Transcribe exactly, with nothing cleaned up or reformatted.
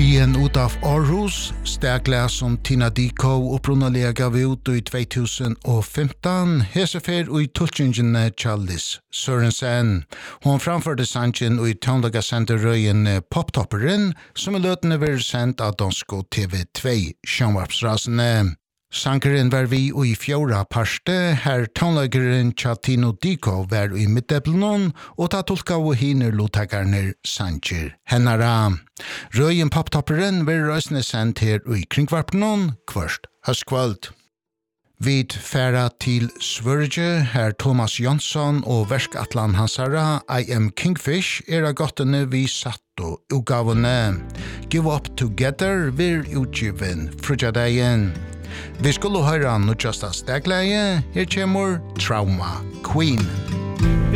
Rien ut av Aarhus, stegla som Tina Diko upprunalega gav ut i tjugohundrafemton, hesefer og i tultjengene Charles Sørensen. Hon framførte sangen og i tåndaga senderøyen Poptopperen, som i løtene var sendt av Dansko T V två sjønvarpsrasene. Sankeren var vi og i fjora parste, her tånlageren Tino Diko var i middeblenon, og ta tolka og hiner lotagarner sanger hennara. Røyen Poptopperen var røysene sendt her og i kringvarpnon, kvørst høstkvöld. Vid færa til Sverige, her Thomas Jonsson og verskatlan hansara I Am Kingfish er av gottene vi satt og utgavene. Give Up Together vir utgiven frutjadeien. Vi skulle høre nødjasta stegleie, her kommer Trauma Queen.